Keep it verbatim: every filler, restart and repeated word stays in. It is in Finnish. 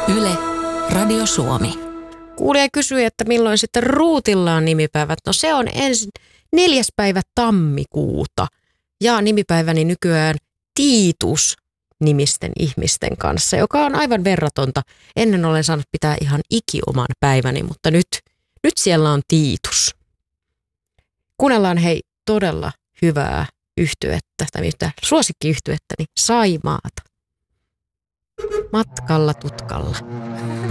Yle, Radio Suomi. Kuulija kysyi, että milloin sitten Ruutilla on nimipäivät. No se on ensin neljäs päivä tammikuuta ja nimipäiväni nykyään Tiitus nimisten ihmisten kanssa, joka on aivan verratonta. Ennen olen saanut pitää ihan ikioman päiväni, mutta nyt, nyt siellä on Tiitus. Kuunnellaan hei todella hyvää yhtyettä, tai yhtä suosikkiyhtyettä, niin Saimaata. Matkalla tutkalla.